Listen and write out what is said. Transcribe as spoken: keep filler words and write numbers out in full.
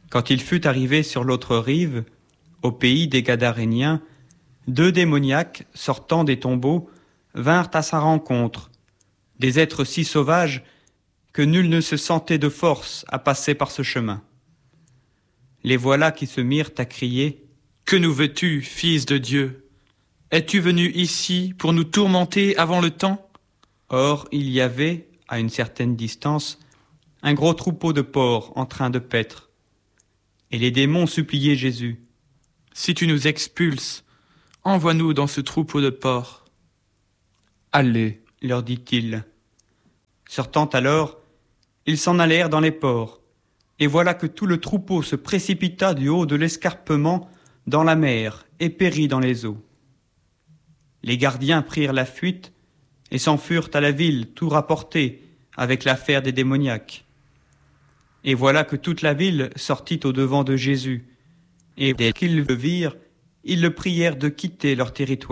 Quand il fut arrivé sur l'autre rive, au pays des Gadaréniens, deux démoniaques, sortant des tombeaux, vinrent à sa rencontre, des êtres si sauvages que nul ne se sentait de force à passer par ce chemin. Les voilà qui se mirent à crier « Que nous veux-tu, Fils de Dieu ? Es-tu venu ici pour nous tourmenter avant le temps ?» Or, il y avait, à une certaine distance, un gros troupeau de porcs en train de paître. Et les démons suppliaient Jésus. « Si tu nous expulses, envoie-nous dans ce troupeau de porcs. »« Allez, leur dit-il. Sortant alors, ils s'en allèrent dans les porcs. Et voilà que tout le troupeau se précipita du haut de l'escarpement dans la mer et périt dans les eaux. Les gardiens prirent la fuite et s'enfurent à la ville, tout rapportés avec l'affaire des démoniaques. Et voilà que toute la ville sortit au-devant de Jésus, et dès qu'ils le virent, ils le prièrent de quitter leur territoire.